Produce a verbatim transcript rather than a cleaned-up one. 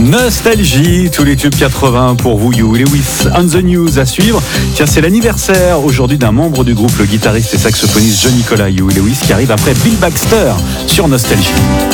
Nostalgie, tous les tubes quatre-vingts pour vous, Huey Lewis on the News à suivre. Tiens, c'est l'anniversaire aujourd'hui d'un membre du groupe, le guitariste et saxophoniste John Nicola Huey Lewis, qui arrive après Bill Baxter sur Nostalgie.